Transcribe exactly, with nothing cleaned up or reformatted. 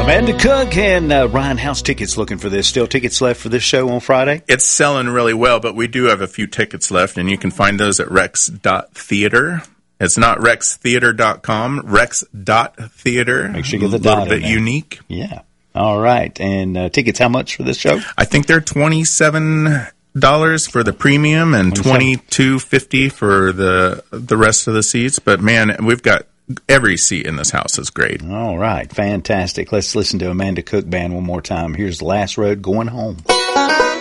Amanda Cook and uh, Ryan, how's tickets looking for this? Still tickets left for this show on Friday? It's selling really well, but we do have a few tickets left, and you can find those at rex dot theater. It's not rex theater dot com, rex dot theater. Make sure you get the dot. A dot little in bit there. unique. Yeah. All right. And uh, tickets, how much for this show? I think they're twenty-seven dollars for the premium and twenty-two fifty for the the rest of the seats. But, man, we've got every seat in this house is great. All right. Fantastic. Let's listen to Amanda Cook Band one more time. Here's The Last Road Going Home.